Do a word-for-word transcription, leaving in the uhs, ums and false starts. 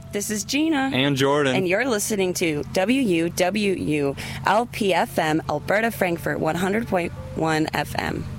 This is Gina. And Jordan. And you're listening to W U W U L P F M, Alberta Frankfurt, one hundred point one F M.